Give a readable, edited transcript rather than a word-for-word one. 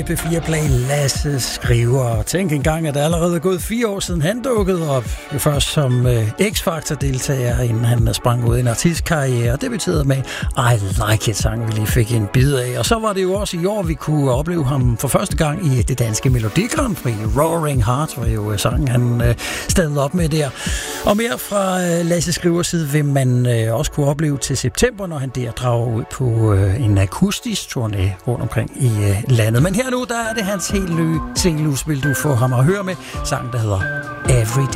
P4 Play, Lasse Skriver. Tænk engang, at det allerede er gået 4 år siden han dukkede op. Først som X-Factor-deltager, inden han sprang ud i en artistkarriere. Det betyder med I Like It-sang, vi lige fik en bid af. Og så var det jo også i år, vi kunne opleve ham for første gang i det danske Melodi Grand Prix. Roaring Heart var jo sangen, han stillede op med der. Og mere fra Lasse Skrivers side vil man også kunne opleve til september, når han der drager ud på en akustisk turné rundt omkring i landet. Men her nu, der er det hans helt nye single-udspil, du får ham at høre med. Sangen, der hedder Every Day.